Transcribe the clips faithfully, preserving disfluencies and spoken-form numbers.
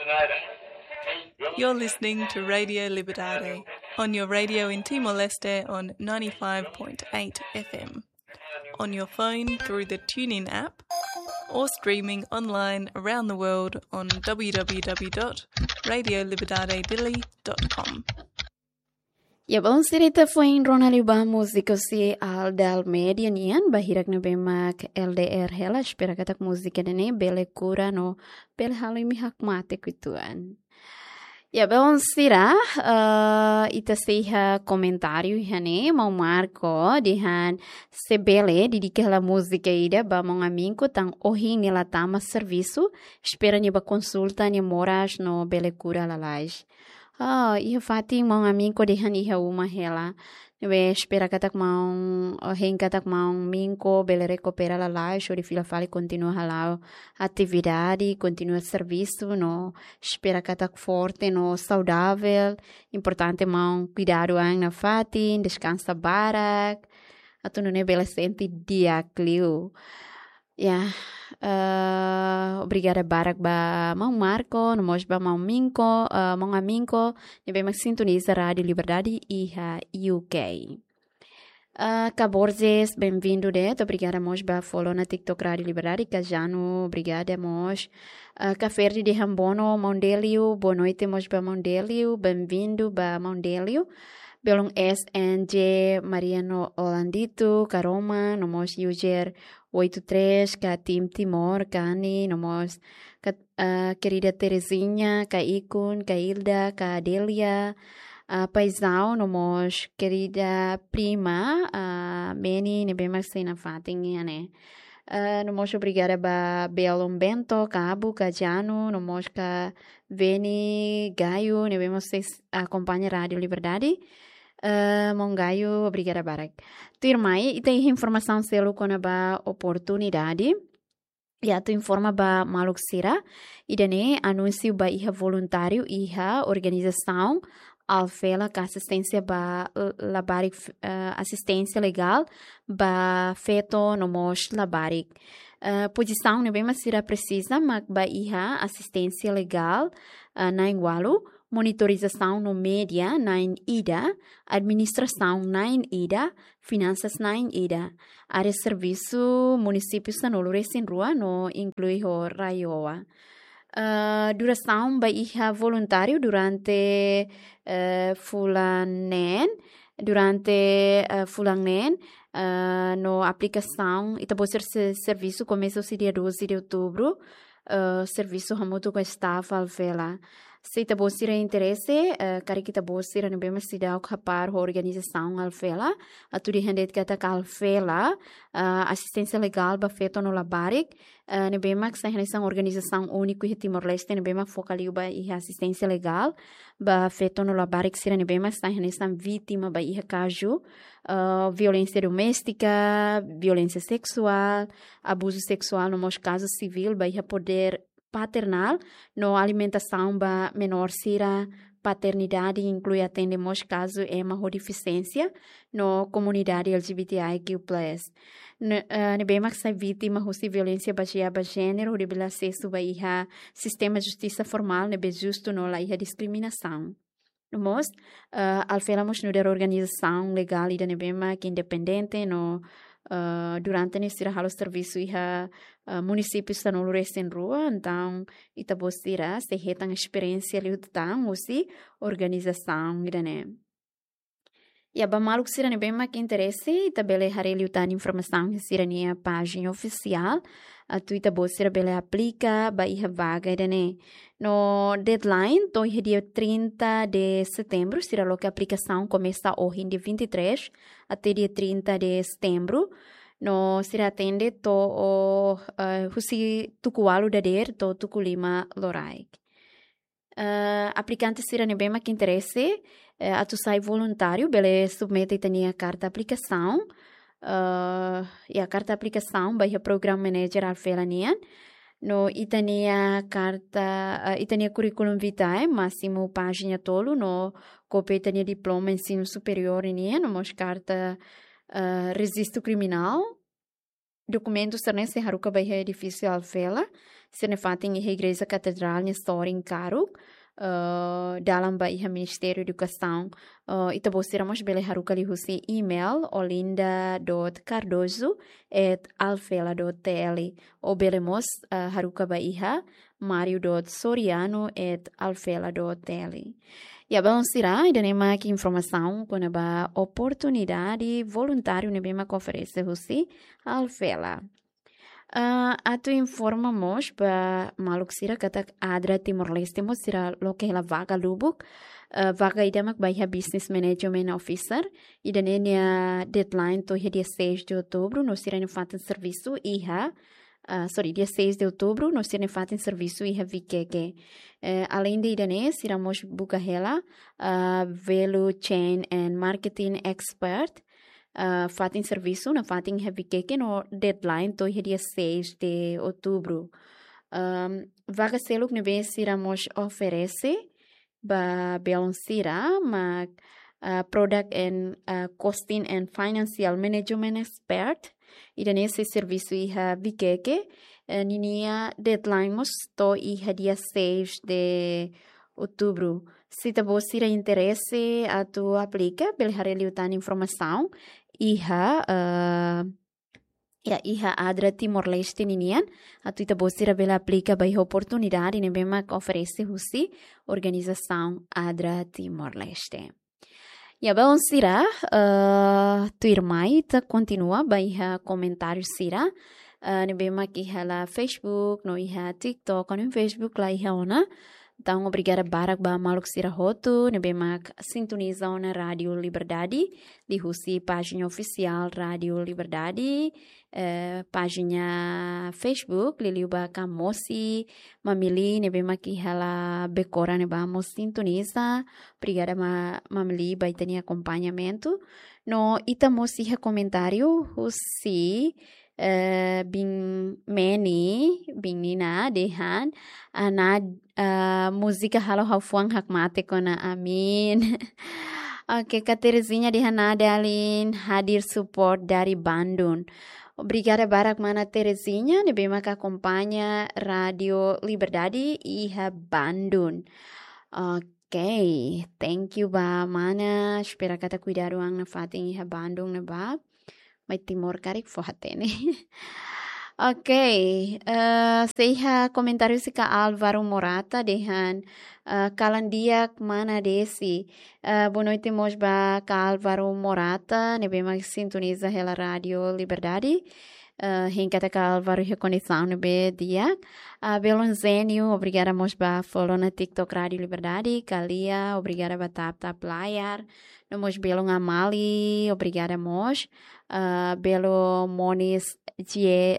You're listening to Radio Liberdade on your radio in Timor-Leste on ninety-five point eight F M, on your phone through the TuneIn app, or streaming online around the world on w w w dot radio liberdade dili dot com. Ya bom cerita foi em Ronaldo ba música se al dal media nian bahirak na bemak L D R hela espera katak música dene bele cura no bele halu mi hakmate kutuan. Ya bom sira uh, ita seha comentário hane mau marco dihan sebele didike la música ida ba mong aminko tang ohin nila tama serviço espera ni ba consulta ni moras no bele cura la laj. Ah, iha fati mong aminko dihan iha uma hela. Nebe espera katak mong ohin katak mong minko bele recupera la laj ori fila fale continua halau atividade, continua serviço no espera katak forte no saudável. Importante mong cuidado ang na fati, descansa barak. Atu no ne bele senti dia clio. Ya, uh, obrigada barak ba mau Marco, no mos ba mau Minko, uh, mau Aminko, nebe mag sintoniza Rádio Liberdade iha U K. Uh, Caborzes, bem-vindo de, obrigada mos ba follow na TikTok Rádio Liberdade, Cajano, obrigada mos. Uh, Caferde de Rambono, Mondelio, boa noite mos ba Mondelio, bem-vindo ba Mondelio. Belong S N J, Mariano Olandito, Caroma, nomos user oito três, ka Tim Timor, Kani, nomos ka uh, querida Terezinha, ka Ikun, ka Hilda, ka Adelia, uh, Paisão, nomos querida prima, uh, Beni, nebe Marcena Fatinha, né? Uh, nomos obrigada ba Belon Bento, ka Abu, ka Jano, nomos ka Veni, Gaio, nebe vocês acompanha Rádio Liberdade. Uh, Mongaio, obrigada barak. Tu irmãe, e tem informação selo com a oportunidade. E a tu informa ba maluk sira. E dane anúncio ba iha voluntário iha organização alfela ka assistência ba labarik uh, assistência legal ba feto no mos labarik. Uh, posição ne bem mas sira precisa mag ba iha assistência legal uh, na igualo. Monitorização no média na ida, administração na ida, finanças na ida. Área de serviço, municípios na Lores em Rua, no inclui o Raioa. Uh, duração baia voluntário durante uh, fulanen, durante uh, fulanen, uh, no aplicação, e também ser serviço começa o dia doze de outubro, uh, serviço remoto com staff alvela. Se te você tem interesse, uh, cari que te você não bem mais se dá o capar a organização alfela, a tu de render que tá alfela, uh, assistência legal ba feito no labarik, uh, não bem mais essa organização única em Timor-Leste, não bem mais focaliu ba e assistência legal ba feito no labarik, se não bem mais essa vítima ba e caso, uh, violência doméstica, violência sexual, abuso sexual no meus casos civil ba e poder paternal, no alimentação ba menor sira, paternidade inclui atendemos caso é uma deficiência no comunidade L G B T I Q plus. Ne bem mais vítima de violência baseada em gênero, de acesso ba iha sistema de justiça formal, ne justo no la iha discriminação. Nós, uh, alfelamos no der organização legal e da nebema que independente no Uh, durante nesse ralo serviço iha uh, municípios estão no resto em rua, então ita bostira se retam experiência ali utang usi organização irane. E a bamalu que sirane bem mais que interesse ita bele hareli utan informação que sirane a página oficial a tu ita bostira bele aplica ba iha vaga irane. No deadline to iha dia trinta de setembro sira lo que a aplicação começa hoje dia vinte e três até dia trinta de setembro. No sira atende to o uh, husi tukualu dader to tukulima loraik. Uh, aplicante sira ne bem mais que interesse uh, a tu sai voluntário bele submete tenia carta aplicação uh, e a carta aplicação vai a program manager alfelanian no itania carta uh, itania curriculum vitae máximo página tolo no copia itania diploma ensino superior nian no mos carta uh, registro criminal documentos também se haruka vai edifício alfela sira fatin iha igreja catedralnya store em Karuk, uh, dalam ba iha Ministério Educação, uh, Itabô sira mos bele haruka li husi email olinda dot cardoso at alfela dot tl ou bele mos uh, haruka ba iha mario dot soriano at alfela dot tl. E bom será, ainda nem mais informação quando a oportunidade voluntário nem bem que oferece você alfela. Uh, atu informamos para maluk sira kata adra Timor-Leste mo sira lo que ela vaga lubuk uh, vaga ida mak baiha business management officer ida nenia deadline to dia seis de outubro no sira ne fatin serviço iha Uh, sorry, dia seis de outubro, nós temos feito em serviço e a Vikeke. Uh, além de Idanês, iremos buscar ela, uh, Velo Chain and Marketing Expert, uh, feito em serviço, na feito em Vikeke, no deadline, to dia seis de outubro. Um, vaga selo que nós iremos oferecer, ba Beyoncira, mas uh, Product and uh, Costing and Financial Management Expert, e nesse serviço iha Vikeke, ninia deadline mosto iha dia seis de outubro. Se tabo sira interesse a tu aplica, belhare liutan informação, iha uh, ya iha adra Timor-Leste ninian, a tu tabo sira bela aplica ba iha oportunidade ne bema oferece husi organização adra Timor-Leste. E bom, Sira, uh, tu irmã tá continua, baiha comentários Sira, uh, ne bem aqui ela Facebook, no iha TikTok, no Facebook lá iha ona. Então, obrigada barak ba maluk Sira hotu, ne bem mak sintoniza na Rádio Liberdade, di husi página oficial Rádio Liberdade, uh, página Facebook, liliu ba kamosi, mamili ne bem aqui ela becora ne ba mo sintoniza. Obrigada, ma, mamili, by tani acompanhamento. No, ita mo siha comentário, husi, uh, bing meni, bing nina, dehan, ana uh, música halo hafuang hakmate kona, amin. Oke, Kak Terezinha dehanada alin hadir support dari Bandung. Obrigada barak mana Terezinha, nebe maka acompanha Radio Liberdade iha Bandung. Oke. Okay, thank you ba mana. Espera kata cuidar uang na fating iha Bandung na ba. May Timor karik fohatene. Okay, uh, seiha comentário si ka Álvaro Morata dehan uh, kalandiak mana desi. Uh, boa noite mos ba ka Álvaro Morata, nebe mag sintoniza hela Radio Liberdade. Uh, Hinkata ka Álvaro reconheceu nebe dia. Uh, Belonzênio, obrigada mos ba follow na TikTok Radio Liberdade. Kalia, obrigada ba tap tap layar. No mos belong Amali, obrigada mos. Uh, belo Monis G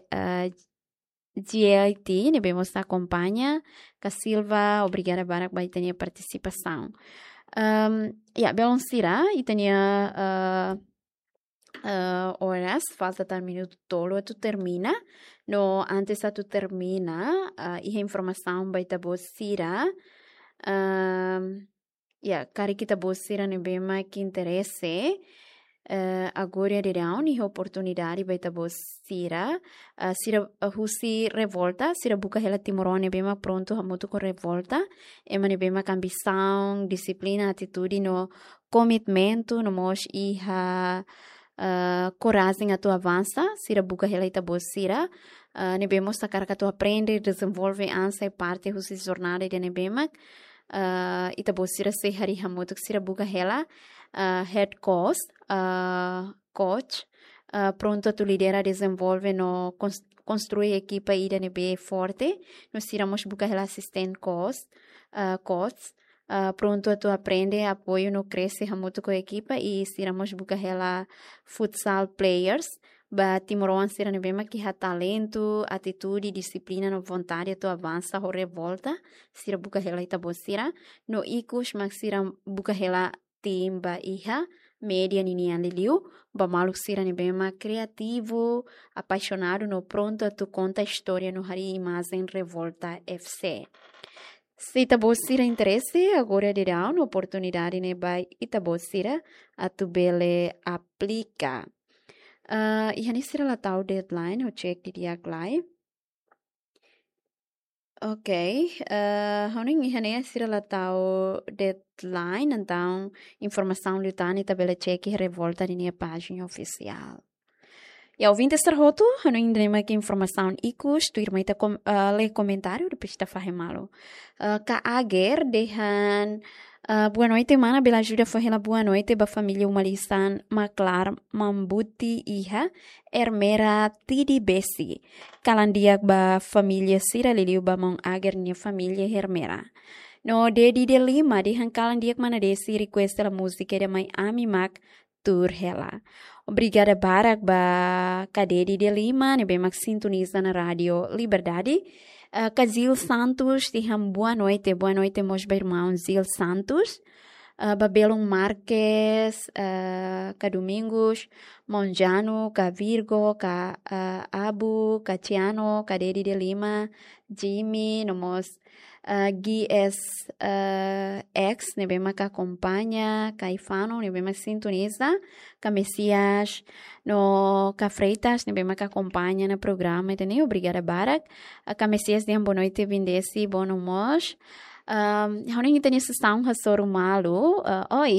I T, nebe mos acompanha. Ka Silva, obrigada barak ba itania participação. Um, yeah, belong Sira, itania uh, Uh, horas, falta tal minuto tolo, tu termina. No, antes a tu termina, uh, e a informação vai estar boa sira. Uh, yeah, cari kita boa sira ne bem mais que interesse. Uh, agora de down e a oportunidade vai estar boa sira. Uh, sira uh, husi revolta, sira buka hela timorone bem mais pronto a muito com revolta. E mane bem mais ambição, disciplina, atitude, no commitmento, no mos e a Uh, coragem a tu avança, sira buka hela ita boa sira, uh, nebemos takar ka tu aprende, desenvolve ansa e parte husi jornada de nebemak, uh, ita boa sira se hari hamutuk sira buka hela, uh, head coach, uh, coach, uh, pronto tu lidera, desenvolve no construir equipa ida nebe forte, no sira mos buka hela assistant coach, uh, coach, Uh, pronto tu aprende apoio no cresce hamuto com a equipa e siramos buka hela futsal players ba timoron sira ne bema que ha talento, atitude, disciplina, no vontade tu avança ho revolta sira buka hela ita bosira no ikus mak sira buka hela timba iha média ninian liliu ba maluk sira ne bema criativo, apaixonado no pronto tu conta história no hari imagem revolta F C. Se itabosira interesse, agora dirá uma oportunidade ne vai itabosira a tu bele aplica. Uh, e hanisira la tau deadline, o check di dia glai. Ok, uh, honing ihane sira latau deadline, então informação lutani tabela check e revolta na página oficial. E ouvinte estarroto, honing drema que informação ikus, tu irmã ita com, uh, le comentário, depois está fazendo uh, Ka ager dehan uh, boa noite, mana, bela ajuda foi ela boa noite, ba família umalisan, maklar, mambuti iha, ermera tidi besi. Kalandiak ba família sira liliu ba mong ager nia família hermera. No dedi de lima, dehan kalandiak mana desi request la música de mai ami mak tur hela. Obrigada barak ba kadedi de lima, ne bem mak sintoniza na rádio Liberdade. Uh, Kazil Santos, diham boa noite, boa noite, meus irmãos, Zil Santos. Uh, Babelon Marques, uh, Ka Domingos, Monjano, Ka Virgo, Ka uh, Abu, Ka Tiano, Ka Dedi de Lima, Jimmy, nomos uh, Gui S uh, X, nebema Ka acompanha, Ka Ifano, nebema sintoniza, Ka Messias, no Ka Freitas, nebema Ka acompanha no programa, entendeu? Obrigada, Barak. Uh, Ka Messias, diam boa noite, vindesse, bom nomos. Um, Honing ita ni sesang hasor malu. Uh, oi.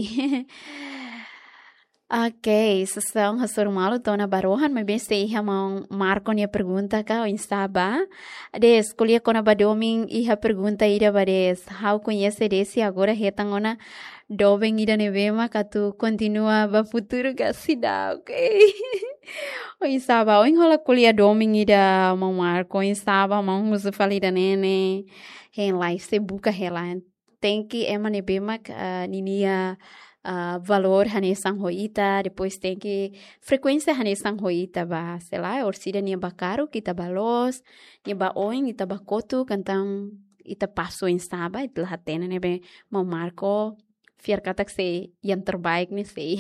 Ok, sesang hasor malu tona barohan, mas bem sei hamang marco nia pergunta ka o instaba. Des, kulia kona badoming iha pergunta ida bades. How conhece desse agora retangona dobeng ida nevema ka tu continua ba futuro ka sida, ok? O instaba, o enrola kulia doming ida mang marco, instaba mang usu falida nene. Hen lai se buka helan tem que emane bemak uh, ninia uh, valor hanesang hoita, depois tem que frequência hanesang hoita ba, sei lá, orsida nia bakaro kita balos, nia ba oin ita bakotu kantang ita passo em saba, ita hatena nebe mau marco fiar katak se yang terbaik nih sei.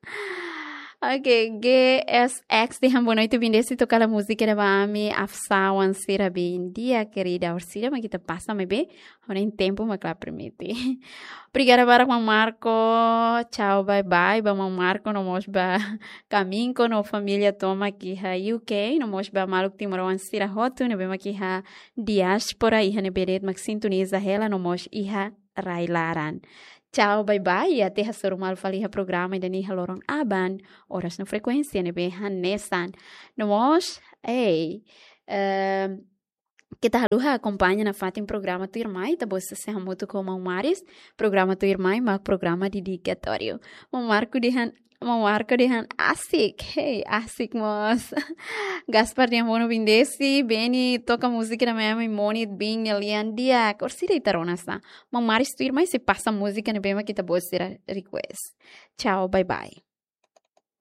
Ok, G S X de boa noite, vindesse tocar a música da Bami, Afsawan Sira bem dia, querida Orsida, mas que te passa, me bem, agora em tempo, mas claro, permite. Obrigada para o Marco, tchau, bye bye, vamos Marco, não mos ba caminho com a família toma aqui a U K, não mos ba maluco timorawan Sira hotu, não bem aqui a diáspora, iha ne beret, mas sintoniza ela, não mos iha railaran. Tchau, bye bye. E até a Sorumal falia programa e dani haloron aban. Horas na frequência, ne bem hanesan. Nomos, ei. Uh, kita haluha acompanha na fatin programa tu irmã, tá boa se hamuto com o Maris, programa tu irmã, mas programa dedicatório. O Marco de han Mau marco dehan asik, hey asik mos. Gaspar dia mono bindesi, beni toca música na minha mãe, bem elian dia, corsi dei tarona sa. Mau maris tu irmã se passa música na bema kita boa ser request. Tchau, bye bye.